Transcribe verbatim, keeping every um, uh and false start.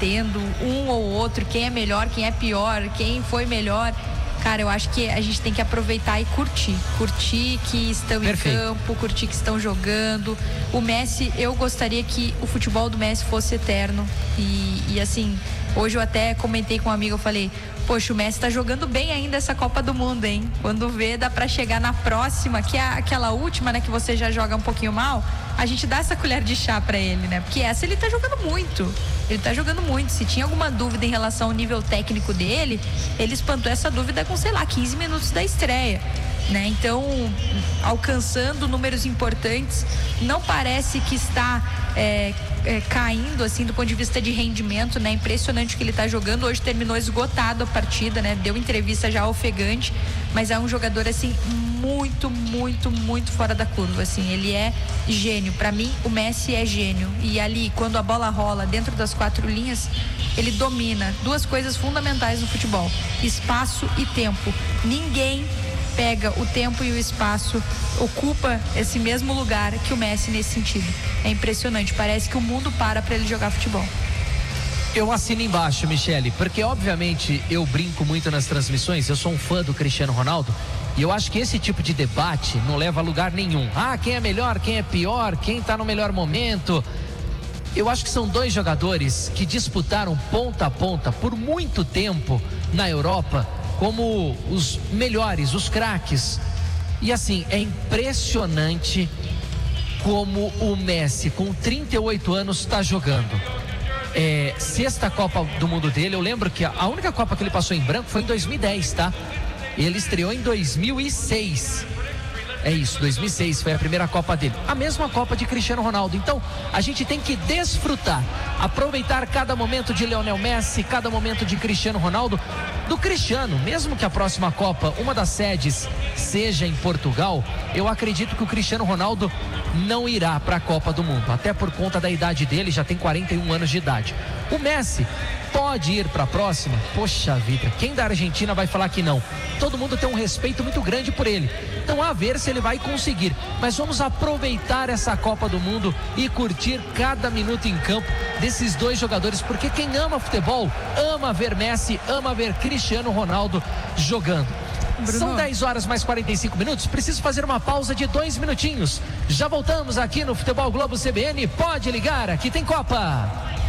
debatendo um ou outro, quem é melhor, quem é pior, quem foi melhor. Cara, eu acho que a gente tem que aproveitar e curtir. Curtir que estão Perfeito. Em campo, curtir que estão jogando. O Messi, eu gostaria que o futebol do Messi fosse eterno. E, e assim, hoje eu até comentei com um amigo, eu falei, poxa, o Messi tá jogando bem ainda essa Copa do Mundo, hein? Quando vê, dá pra chegar na próxima, que é aquela última, né, que você já joga um pouquinho mal, a gente dá essa colher de chá pra ele, né? Porque essa ele tá jogando muito. Ele tá jogando muito. Se tinha alguma dúvida em relação ao nível técnico dele, ele espantou essa dúvida com, sei lá, quinze minutos da estreia, né? Então, alcançando números importantes, não parece que está é, é, caindo, assim, do ponto de vista de rendimento, né? Impressionante o que ele tá jogando. Hoje terminou esgotado a partida, né? Deu entrevista já ofegante, mas é um jogador, assim, muito, muito, muito fora da curva, assim. Ele é gênio. Pra mim, o Messi é gênio. E ali, quando a bola rola dentro das quatro linhas, ele domina duas coisas fundamentais no futebol: espaço e tempo. Ninguém pega o tempo e o espaço, ocupa esse mesmo lugar que o Messi nesse sentido. É impressionante, parece que o mundo para para ele jogar futebol. Eu assino embaixo, Michele, porque obviamente eu brinco muito nas transmissões, eu sou um fã do Cristiano Ronaldo, e eu acho que esse tipo de debate não leva a lugar nenhum. Ah, quem é melhor, quem é pior, quem tá no melhor momento. Eu acho que são dois jogadores que disputaram ponta a ponta por muito tempo na Europa como os melhores, os craques. E assim, é impressionante como o Messi, com trinta e oito anos, está jogando. É, sexta Copa do Mundo dele. Eu lembro que a única Copa que ele passou em branco foi em dois mil e dez, tá? Ele estreou em dois mil e seis. É isso, dois mil e seis foi a primeira Copa dele. A mesma Copa de Cristiano Ronaldo. Então, a gente tem que desfrutar, aproveitar cada momento de Lionel Messi, cada momento de Cristiano Ronaldo. Do Cristiano, mesmo que a próxima Copa, uma das sedes seja em Portugal, eu acredito que o Cristiano Ronaldo não irá para a Copa do Mundo, até por conta da idade dele, já tem quarenta e um anos de idade. O Messi pode ir para a próxima? Poxa vida, quem da Argentina vai falar que não? Todo mundo tem um respeito muito grande por ele. Então, a ver se ele vai conseguir. Mas vamos aproveitar essa Copa do Mundo e curtir cada minuto em campo desses dois jogadores, porque quem ama futebol, ama ver Messi, ama ver Cristiano Ronaldo jogando. Bruno. São dez horas mais quarenta e cinco minutos. Preciso fazer uma pausa de dois minutinhos. Já voltamos aqui no Futebol Globo C B N. Pode ligar, aqui tem Copa.